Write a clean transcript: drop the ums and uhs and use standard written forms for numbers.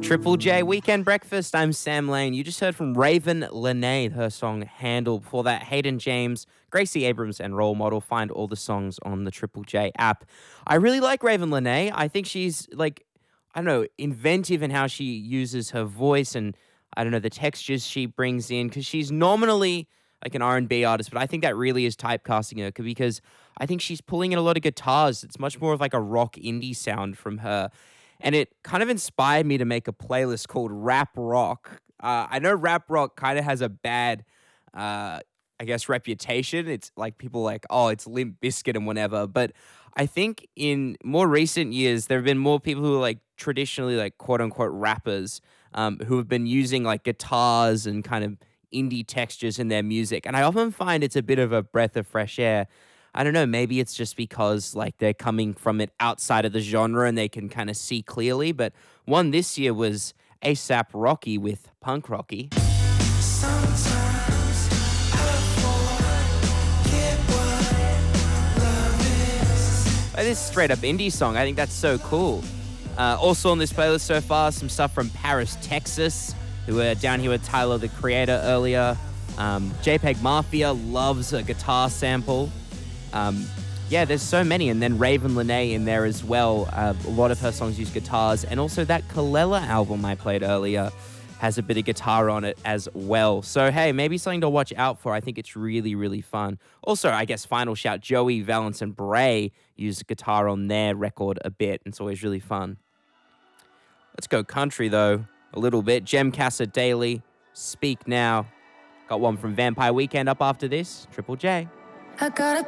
Triple J Weekend Breakfast. I'm Sam Lane. You just heard from Raven Lene, her song Handle. Before that, Hayden James, Gracie Abrams, and Role Model. Find all the songs on the Triple J app. I really like Raven Lene. I think she's I don't know, inventive in how she uses her voice and I don't know, the textures she brings in because she's nominally like an R&B artist, but I think that really is typecasting her because I think she's pulling in a lot of guitars. It's much more of like a rock indie sound from her. And it kind of inspired me to make a playlist called Rap Rock. I know rap rock kind of has a bad, I guess, reputation. It's like people like, oh, it's Limp Bizkit and whatever. But I think in more recent years, there have been more people who are like traditionally like quote unquote rappers who have been using like guitars and kind of indie textures in their music. And I often find it's a bit of a breath of fresh air. I don't know, maybe it's just because like they're coming from it outside of the genre and they can kind of see clearly. But one this year was ASAP Rocky with Punk Rocky. This straight up indie song. I think that's so cool. Also on this playlist so far, some stuff from Paris, Texas, who were down here with Tyler, the Creator, earlier. JPEG Mafia loves a guitar sample. Yeah, there's so many. And then Raven Lene in there as well. A lot of her songs use guitars. And also that Kalela album I played earlier has a bit of guitar on it as well. So, hey, maybe something to watch out for. I think it's really, really fun. Also, I guess final shout, Joey Valance and Bray use guitar on their record a bit. It's always really fun. Let's go country, though, a little bit. Jem Casa Daily, Speak Now. Got one from Vampire Weekend up after this. Triple J. I got a